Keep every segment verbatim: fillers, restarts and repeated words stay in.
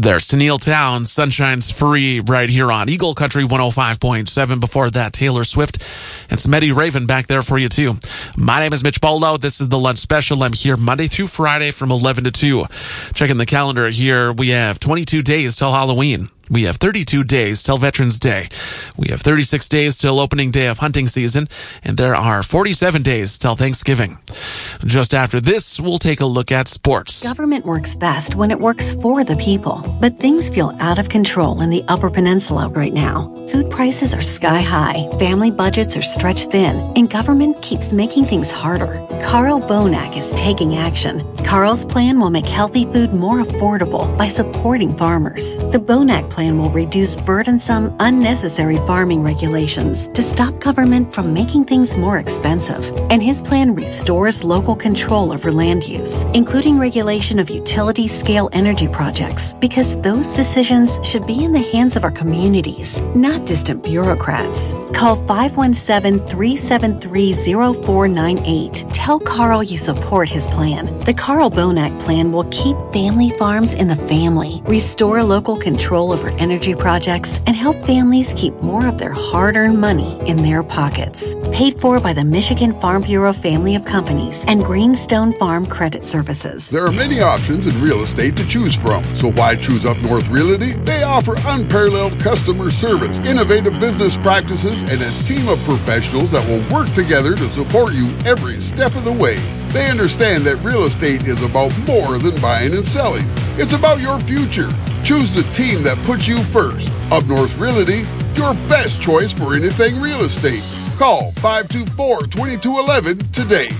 There's Tennille Towns, Sunshine's Free, right here on Eagle Country one oh five point seven. Before that, Taylor Swift and some Eddie Raven back there for you, too. My name is Mitch Bolo. This is the Lunch Special. I'm here Monday through Friday from eleven to two. Checking the calendar here, we have twenty-two days till Halloween. We have thirty-two days till Veterans Day. We have thirty-six days till opening day of hunting season, and there are forty-seven days till Thanksgiving. Just after this, we'll take a look at sports. Government works best when it works for the people, but things feel out of control in the Upper Peninsula right now. Food prices are sky high, family budgets are stretched thin, and government keeps making things harder. Carl Bonak is taking action. Carl's plan will make healthy food more affordable by supporting farmers. The Bonak plan Plan will reduce burdensome, unnecessary farming regulations to stop government from making things more expensive. And his plan restores local control over land use, including regulation of utility-scale energy projects, because those decisions should be in the hands of our communities, not distant bureaucrats. Call five one seven, three seven three, zero four nine eight. Tell Carl you support his plan. The Carl Bonak plan will keep family farms in the family, restore local control over energy projects, and help families keep more of their hard-earned money in their pockets. Paid for by the Michigan Farm Bureau family of companies and Greenstone Farm Credit Services. There are many options in real estate to choose from, so why choose Up North Realty? They offer unparalleled customer service, innovative business practices, and a team of professionals that will work together to support you every step of the way. They understand that real estate is about more than buying and selling. It's about your future. Choose the team that puts you first. Up North Realty, your best choice for anything real estate. Call five two four, two two one one today.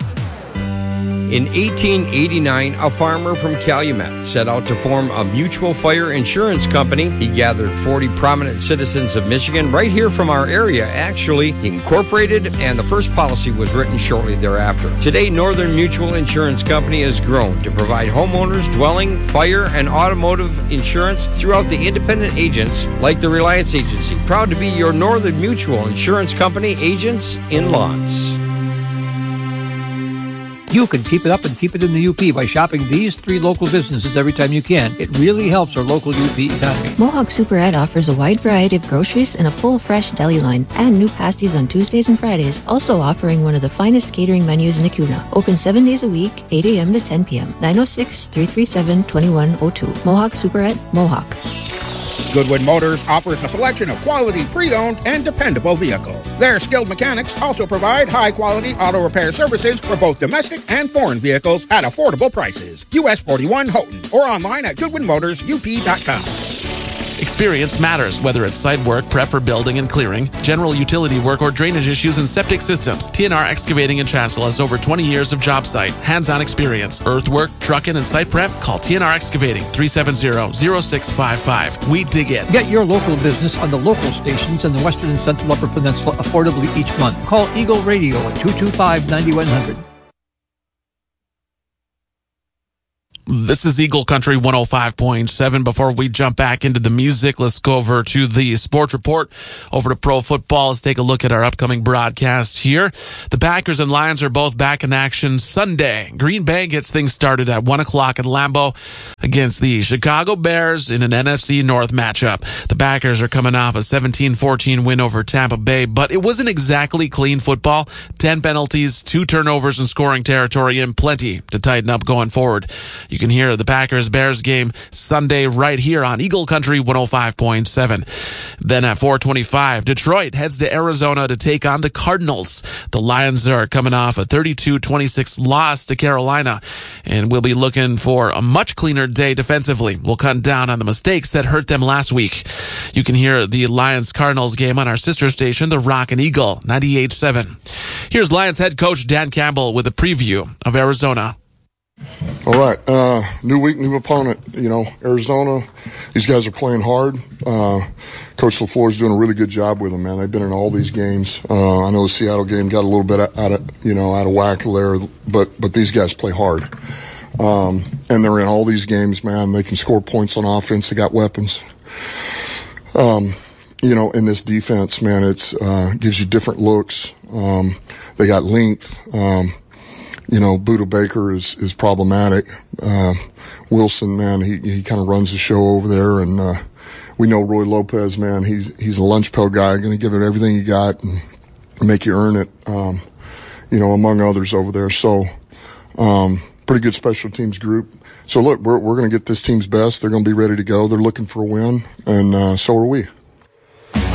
In eighteen eighty-nine, a farmer from Calumet set out to form a mutual fire insurance company. He gathered forty prominent citizens of Michigan right here from our area. Actually, he incorporated, and the first policy was written shortly thereafter. Today, Northern Mutual Insurance Company has grown to provide homeowners, dwelling, fire, and automotive insurance throughout the independent agents like the Reliance Agency. Proud to be your Northern Mutual Insurance Company agents in Lawrence. You can keep it up and keep it in the U P by shopping these three local businesses every time you can. It really helps our local U P economy. Mohawk Super Ed offers a wide variety of groceries and a full, fresh deli line, and new pasties on Tuesdays and Fridays, also offering one of the finest catering menus in the Kuna. Open seven days a week, eight a.m. to ten p.m. nine oh six, three three seven, two one oh two. Mohawk Super Ed, Mohawk. Goodwin Motors offers a selection of quality pre-owned and dependable vehicles. Their skilled mechanics also provide high-quality auto repair services for both domestic and foreign vehicles at affordable prices. U S forty-one Houghton or online at goodwin motors u p dot com. Experience matters, whether it's site work, prep for building and clearing, general utility work, or drainage issues and septic systems. T N R Excavating in Chancellor has over twenty years of job site, hands-on experience. Earthwork, trucking, and site prep? Call T N R Excavating, three seven zero, zero six five five. We dig it. Get your local business on the local stations in the Western and Central Upper Peninsula affordably each month. Call Eagle Radio at two two five, nine one zero zero. This is Eagle Country one oh five point seven. Before we jump back into the music, let's go over to the sports report. Over to pro football. Let's take a look at our upcoming broadcasts here. The Packers and Lions are both back in action Sunday. Green Bay gets things started at one o'clock at Lambeau against the Chicago Bears in an N F C North matchup. The Packers are coming off a seventeen fourteen win over Tampa Bay, but it wasn't exactly clean football. Ten penalties, two turnovers in scoring territory, and plenty to tighten up going forward. You can hear the Packers-Bears game Sunday right here on Eagle Country one oh five point seven. Then at four twenty-five, Detroit heads to Arizona to take on the Cardinals. The Lions are coming off a thirty-two twenty-six loss to Carolina, and we'll be looking for a much cleaner day defensively. We'll cut down on the mistakes that hurt them last week. You can hear the Lions-Cardinals game on our sister station, the Rock and Eagle ninety-eight point seven. Here's Lions head coach Dan Campbell with a preview of Arizona. All right, uh, new week, new opponent. You know, Arizona, these guys are playing hard. Uh, Coach LaFleur is doing a really good job with them, man. They've been in all these games. Uh, I know the Seattle game got a little bit out of, you know, out of whack there, but but these guys play hard. Um, and they're in all these games, man. They can score points on offense. They got weapons. Um, you know, in this defense, man, it's uh, gives you different looks. Um, they got length. Um, You know, Buda Baker is, is problematic. Uh, Wilson, man, he he kind of runs the show over there, and uh, we know Roy Lopez, man. He's he's a lunch pail guy, going to give it everything you got and make you earn it. Um, you know, among others over there. So, um, pretty good special teams group. So look, we're we're going to get this team's best. They're going to be ready to go. They're looking for a win, and uh, so are we.